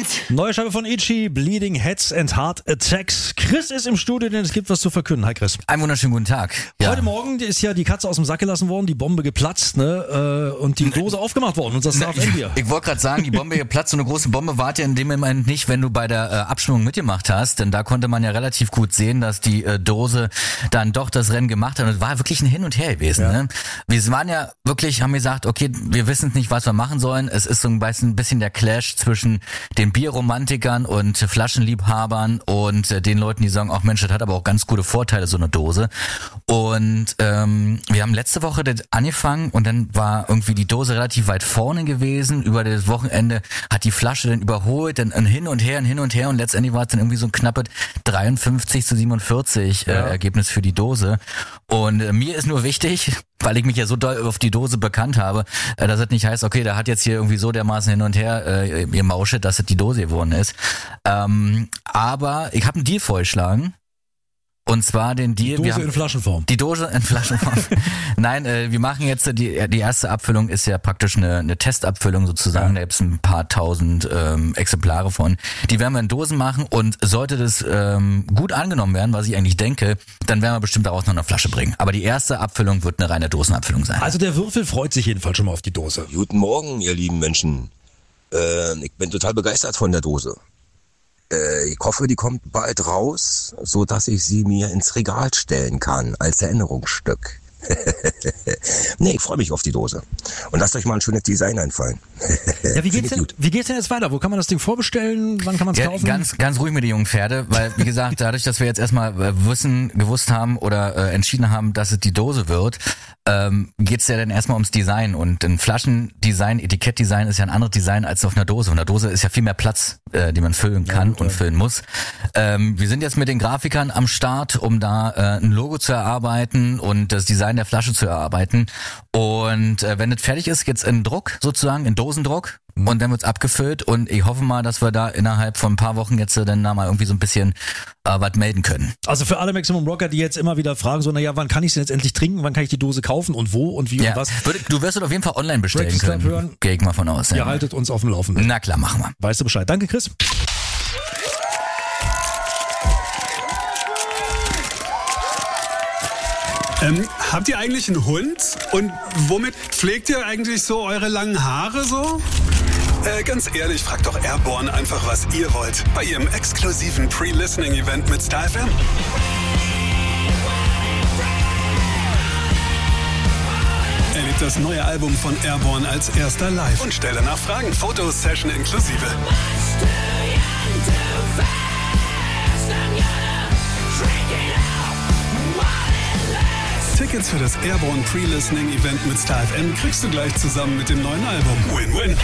Neue Scheibe von Itchy, Bleeding Heads and Heart Attacks. Chris ist im Studio, denn es gibt was zu verkünden. Hi Chris. Einen wunderschönen guten Tag. Ja. Heute Morgen ist ja die Katze aus dem Sack gelassen worden, die Bombe geplatzt, ne? Und die Dose aufgemacht worden. Unser Star-Bier. Ich wollte gerade sagen, die Bombe geplatzt. So eine große Bombe wart ja in dem Moment nicht, wenn du bei der Abstimmung mitgemacht hast. Denn da konnte man ja relativ gut sehen, dass die Dose dann doch das Rennen gemacht hat. Und es war wirklich ein Hin und Her gewesen. Ja. Ne? Wir waren ja wirklich, haben gesagt, okay, wir wissen nicht, was wir machen sollen. Es ist so ein bisschen der Clash zwischen den Bierromantikern und Flaschenliebhabern und den Leuten, die sagen, ach Mensch, das hat aber auch ganz gute Vorteile, so eine Dose. Und wir haben letzte Woche das angefangen und dann war irgendwie die Dose relativ weit vorne gewesen. Über das Wochenende hat die Flasche dann überholt, dann ein Hin und Her und letztendlich war es dann irgendwie so ein knappes 53-47 Ergebnis für die Dose. Und mir ist nur wichtig, weil ich mich ja so doll auf die Dose bekannt habe, dass es nicht heißt, okay, da hat jetzt hier irgendwie so dermaßen hin und her gemauschet, dass es die Dose geworden ist. Aber ich habe einen Deal vorgeschlagen. Und zwar den Deal. Die Dose in Flaschenform. Die Dose in Flaschenform. Nein, wir machen jetzt, die erste Abfüllung ist ja praktisch eine Testabfüllung sozusagen. Da gibt's ein paar tausend Exemplare von. Die werden wir in Dosen machen und sollte das gut angenommen werden, was ich eigentlich denke, dann werden wir bestimmt daraus noch eine Flasche bringen. Aber die erste Abfüllung wird eine reine Dosenabfüllung sein. Also der Würfel freut sich jedenfalls schon mal auf die Dose. Guten Morgen, ihr lieben Menschen. Ich bin total begeistert von der Dose. Ich hoffe, die kommt bald raus, so dass ich sie mir ins Regal stellen kann, als Erinnerungsstück. Nee, ich freue mich auf die Dose. Und lasst euch mal ein schönes Design einfallen. Ja, wie geht's denn jetzt weiter? Wo kann man das Ding vorbestellen? Wann kann man es kaufen? Ganz ruhig mit den jungen Pferde, weil, wie gesagt, dadurch, dass wir jetzt erstmal gewusst haben oder entschieden haben, dass es die Dose wird, geht's ja dann erstmal ums Design. Und ein Flaschendesign, Etikettdesign ist ja ein anderes Design als auf einer Dose. Und eine Dose ist ja viel mehr Platz, die man füllen kann und füllen muss. Wir sind jetzt mit den Grafikern am Start, um da ein Logo zu erarbeiten und das Design der Flasche zu erarbeiten. Und wenn es fertig ist, geht's in Druck sozusagen, in Dosendruck. Und dann wird's abgefüllt und ich hoffe mal, dass wir da innerhalb von ein paar Wochen jetzt dann da mal irgendwie so ein bisschen was melden können. Also für alle Maximum Rocker, die jetzt immer wieder fragen, so, naja, wann kann ich denn jetzt endlich trinken, wann kann ich die Dose kaufen und wo und wie und was? Du wirst es auf jeden Fall online bestellen können. Gehe ich mal von aus. Ihr haltet uns auf dem Laufenden. Na klar, machen wir. Weißt du Bescheid. Danke, Chris. Habt ihr eigentlich einen Hund? Und womit pflegt ihr eigentlich so eure langen Haare so? Ganz ehrlich, fragt doch Airborne einfach, was ihr wollt. Bei ihrem exklusiven Pre-Listening-Event mit Star FM. Erlebt das neue Album von Airborne als erster live und stelle nach Fragen, Fotos, Session inklusive. Tickets für das Airborne Pre-Listening-Event mit Star FM kriegst du gleich zusammen mit dem neuen Album. Win-Win.